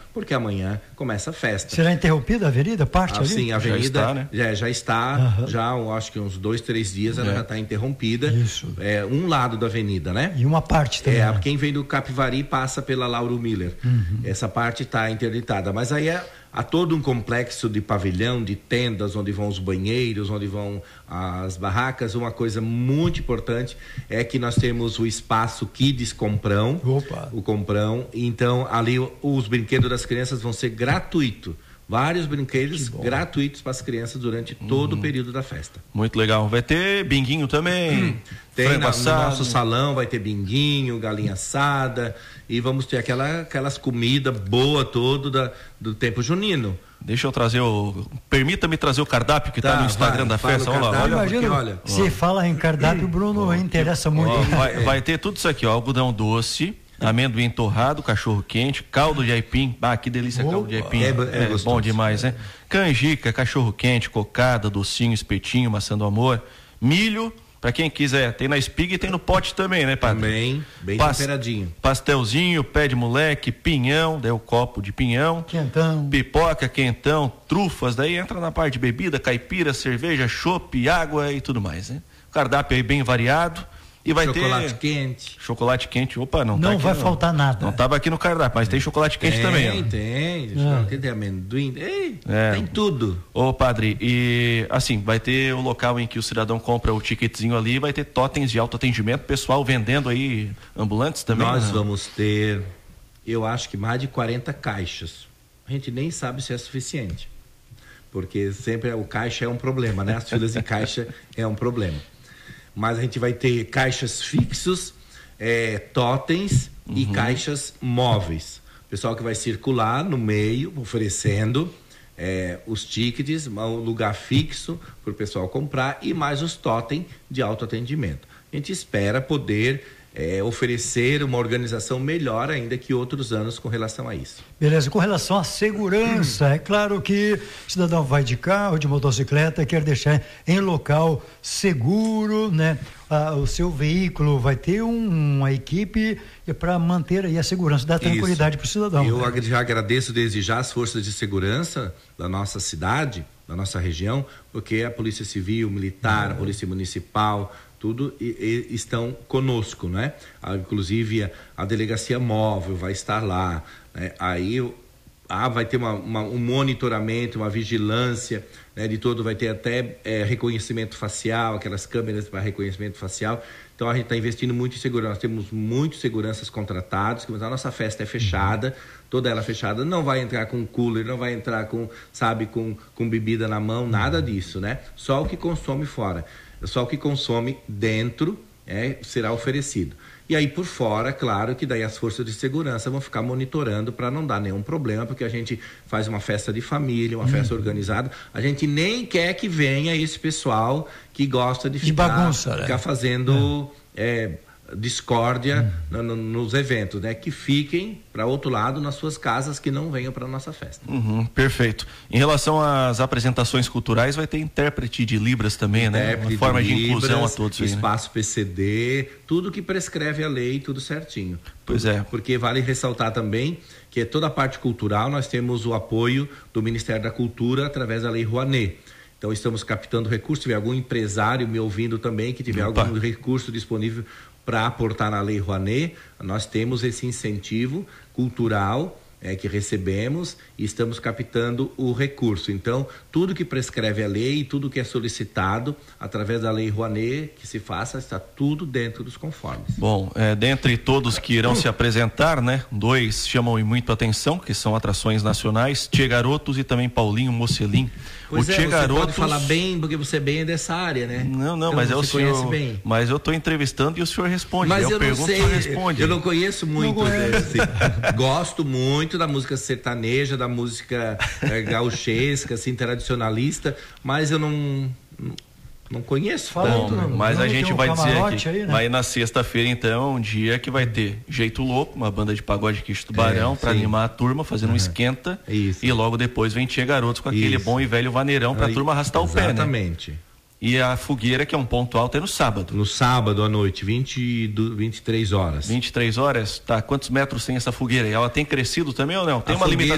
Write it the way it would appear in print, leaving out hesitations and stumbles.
porque amanhã começa a festa. Será interrompida a avenida, parte ali? Sim, a avenida já está, né? Já está, acho que uns 2, 3 dias ela já está interrompida. Isso. Um lado da avenida, né? E uma parte também. Né? Quem vem do Capivari passa pela Lauro Miller. Essa parte está interditada, mas aí há todo um complexo de pavilhão, de tendas, onde vão os banheiros, onde vão as barracas. Uma coisa muito importante é que nós temos o espaço Kids Comprão. Opa. O Comprão. Então, ali os brinquedos das crianças vão ser gratuitos. Vários brinquedos gratuitos para as crianças durante todo o período da festa. Muito legal. Vai ter binguinho também? Tem no nosso salão, vai ter binguinho, galinha assada, e vamos ter aquelas comidas boas do tempo junino. Deixa eu trazer permita-me trazer o cardápio que está no Instagram da festa. Olha, se fala em cardápio, Bruno, interessa muito. Vai ter tudo isso aqui, algodão doce, amendoim torrado, cachorro quente, caldo de aipim. Que delícia, caldo de aipim. É bom demais, né? Canjica, cachorro quente, cocada, docinho, espetinho, maçã do amor, milho. Pra quem quiser, tem na espiga e tem no pote também, né, padre? Também, bem temperadinho. Pastelzinho, pé de moleque, pinhão, daí o copo de pinhão. Quentão. Pipoca, quentão, trufas, daí entra na parte de bebida, caipira, cerveja, chopp, água e tudo mais, né? O cardápio aí bem variado. E vai chocolate quente. Chocolate quente, opa, não tá aqui, vai faltar nada. Não estava aqui no cardápio, mas tem chocolate quente também. Tem amendoim, tem tudo. Ô padre, e assim, vai ter o local em que o cidadão compra o ticketzinho ali, vai ter totens de autoatendimento, pessoal vendendo aí ambulantes também? Nós vamos ter, eu acho que mais de 40 caixas. A gente nem sabe se é suficiente, porque sempre o caixa é um problema, né? As filas de caixa é um problema. Mas a gente vai ter caixas fixos, totens e caixas móveis. Pessoal que vai circular no meio, oferecendo os tickets, um lugar fixo para o pessoal comprar e mais os totens de autoatendimento. A gente espera poder oferecer uma organização melhor ainda que outros anos com relação a isso. Beleza, com relação à segurança, é claro que o cidadão vai de carro, de motocicleta, quer deixar em local seguro, né? O seu veículo vai ter uma equipe para manter aí a segurança, dar tranquilidade para o cidadão. Eu já agradeço desde já as forças de segurança da nossa cidade, da nossa região, porque a Polícia Civil, Militar, a Polícia Municipal, tudo estão conosco, né? Inclusive a delegacia móvel vai estar lá, né? Aí vai ter um monitoramento, uma vigilância, né? De todo, vai ter até reconhecimento facial, aquelas câmeras para reconhecimento facial. Então a gente está investindo muito em segurança. Nós temos muitos seguranças contratados, mas a nossa festa é fechada, toda ela fechada, não vai entrar com cooler, não vai entrar com bebida na mão, nada disso, né? Só o que consome fora. Só o que consome dentro será oferecido. E aí por fora, claro que daí as forças de segurança vão ficar monitorando para não dar nenhum problema, porque a gente faz uma festa de família, uma festa organizada. A gente nem quer que venha esse pessoal que gosta de ficar fazendo discórdia nos eventos, né? Que fiquem para outro lado nas suas casas, que não venham para nossa festa. Perfeito. Em relação às apresentações culturais, vai ter intérprete de Libras também, né? Uma forma de inclusão a todos. Espaço PCD, tudo que prescreve a lei, tudo certinho. Pois é. Porque vale ressaltar também que toda a parte cultural nós temos o apoio do Ministério da Cultura através da Lei Rouanet. Então estamos captando recursos. Se tiver algum empresário me ouvindo também que tiver algum recurso disponível para aportar na Lei Rouanet, nós temos esse incentivo cultural que recebemos e estamos captando o recurso. Então, tudo que prescreve a lei, tudo que é solicitado através da Lei Rouanet que se faça, está tudo dentro dos conformes. Bom, dentre todos que irão se apresentar, né, 2 chamam muito a atenção, que são atrações nacionais, Tchê Garotos e também Paulinho Mocelin. Pois você pode falar bem, porque você bem é dessa área, né? Não, então, mas o senhor conhece bem. Mas eu estou entrevistando e o senhor responde. Mas eu pergunto, não sei, o senhor responde. Eu não conheço muito. Gosto muito da música sertaneja, da música gauchesca, assim, tradicionalista, mas eu não conheço tanto. Mas a gente vai dizer aqui, aí, né? Vai na sexta-feira então, um dia que vai ter Jeito Louco, uma banda de pagode aqui de Tubarão, para animar a turma, fazendo um esquenta. Isso. E logo depois vem Tchê Garotos com aquele bom e velho vaneirão para a turma arrastar o pé, né? Exatamente. E a fogueira, que é um ponto alto, é no sábado. No sábado à noite, 23 horas. 23 horas? Tá, quantos metros tem essa fogueira? Ela tem crescido também ou não? Tem uma limitação?